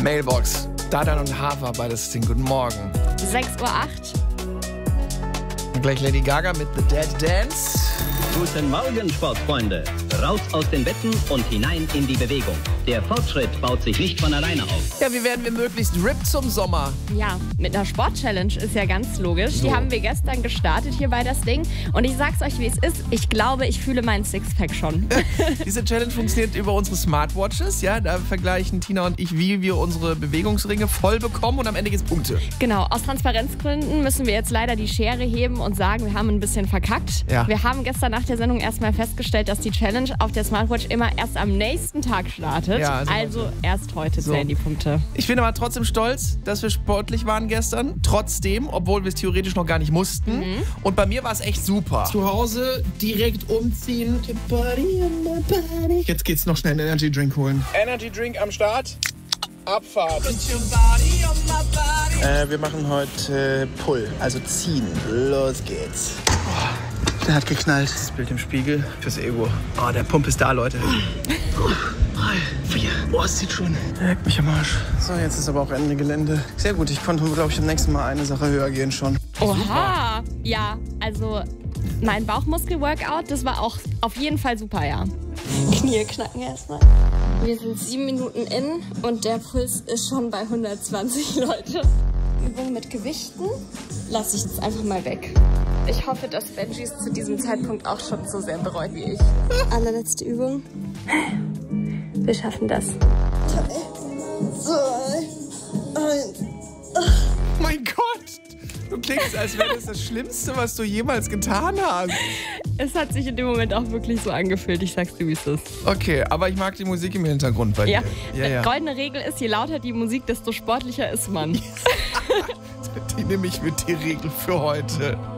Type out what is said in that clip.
Mailbox. Dadan und Hafer, beides Ding. Guten Morgen. 6:08 Uhr. Und gleich Lady Gaga mit The Dead Dance. Guten Morgen, Sportfreunde. Raus aus den Betten und hinein in die Bewegung. Der Fortschritt baut sich nicht von alleine auf. Ja, wie werden wir möglichst ripped zum Sommer? Ja, mit einer Sport-Challenge ist ja ganz logisch. So. Die haben wir gestern gestartet hier bei das Ding. Und ich sag's euch, wie es ist. Ich glaube, ich fühle meinen Sixpack schon. Diese Challenge funktioniert über unsere Smartwatches. Ja, da vergleichen Tina und ich, wie wir unsere Bewegungsringe voll bekommen. Und am Ende gibt's Punkte. Genau, aus Transparenzgründen müssen wir jetzt leider die Schere heben und sagen, wir haben ein bisschen verkackt. Ja. Wir haben gestern nach der Sendung erstmal festgestellt, dass die Challenge auf der Smartwatch immer erst am nächsten Tag startet. Ja, also erst heute So. zählen die Punkte. Ich bin aber trotzdem stolz, dass wir sportlich waren gestern. Trotzdem, obwohl wir es theoretisch noch gar nicht mussten. Und bei mir war es echt super. Zu Hause direkt umziehen. Jetzt geht's noch schnell einen Energy Drink holen. Energy Drink am Start. Abfahrt. Wir machen heute Pull, also ziehen. Los geht's. Der hat geknallt. Das Bild im Spiegel fürs Ego. Oh, der Pump ist da, Leute. 3, 4. Oh, es zieht schon. Leck mich am Arsch. So, jetzt ist aber auch Ende Gelände. Sehr gut, ich konnte, glaube ich, beim nächsten Mal eine Sache höher gehen schon. Oha! Ja, also mein Bauchmuskel-Workout, das war auch auf jeden Fall super, ja. Knie knacken erstmal. Wir sind 7 Minuten in und der Puls ist schon bei 120, Leute. Übung mit Gewichten lasse ich jetzt einfach mal weg. Ich hoffe, dass Benji es zu diesem Zeitpunkt auch schon so sehr bereut wie ich. Allerletzte Übung. Wir schaffen das. 3, 2, 1. Mein Gott! Du klingst, als wäre das Schlimmste, was du jemals getan hast. Es hat sich in dem Moment auch wirklich so angefühlt. Ich sag's dir, wie es ist. Okay, aber ich mag die Musik im Hintergrund bei Ja, dir. Ja. Goldene Regel ist, je lauter die Musik, desto sportlicher ist man. Die nehme ich mit, die Regel für heute.